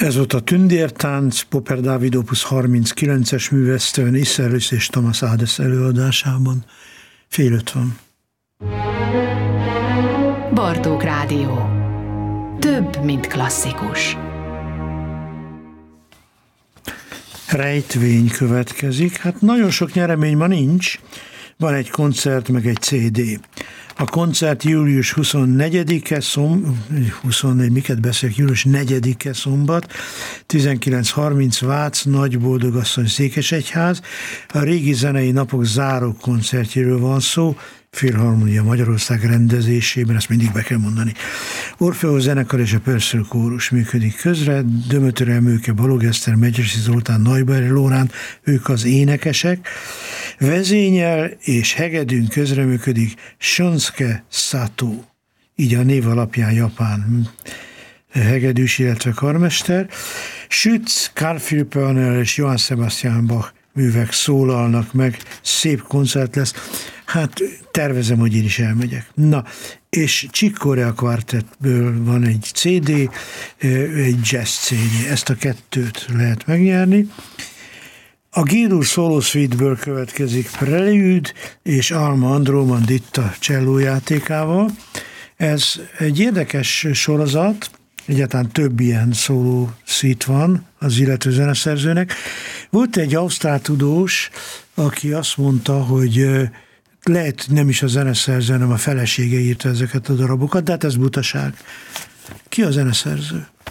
Ez volt a Tündértánc, Popper Dávid Opus 39-es művesztőn, Isserlis és Thomas Hades előadásában. 4:50 van. Bartók Rádió. Több, mint klasszikus. Rejtvény következik. Hát nagyon sok nyeremény ma nincs. Van egy koncert, meg egy CD. A koncert július 24-e, miket beszélek, július 4-e szombat, 19:30 Vác, Nagyboldogasszony Székesegyház. A régi zenei napok záró koncertjéről van szó, Filharmonia Magyarország rendezésében, ezt mindig be kell mondani. Orfeus zenekar és a Pörszöl kórus működik közre, Dömötör Emőke, Balog Eszter, Megyesi Zoltán, Neuberg Lórán, ők az énekesek. Vezényel és hegedűn közreműködik Shunsuke Sato, így a név alapján japán hegedűs, illetve karmester. Schütz, Carl Philipp Emanuel és Johann Sebastian Bach művek szólalnak meg, szép koncert lesz. Hát tervezem, hogy én is elmegyek. Na, és Chick Corea Quartetből van egy CD, egy jazz CD, ezt a kettőt lehet megnyerni. A G-dur Solo Suite-ből következik Prelude és Alma Andromanditta csellójátékával. Ez egy érdekes sorozat, egyáltalán több ilyen szóló suite van az illető zeneszerzőnek. Volt egy ausztrál tudós, aki azt mondta, hogy lehet nem is a zeneszerző, hanem a felesége írta ezeket a darabokat, de hát ez butaság. Ki a zeneszerző?